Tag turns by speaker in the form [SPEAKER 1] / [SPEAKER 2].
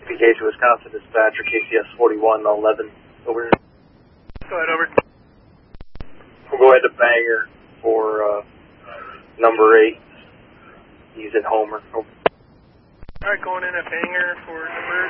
[SPEAKER 1] Engage Wisconsin dispatcher, KCS 4111, over.
[SPEAKER 2] Go ahead, over.
[SPEAKER 1] We'll go ahead to Banger for number 8. He's at Homer. Over.
[SPEAKER 2] Alright, going in at Banger for number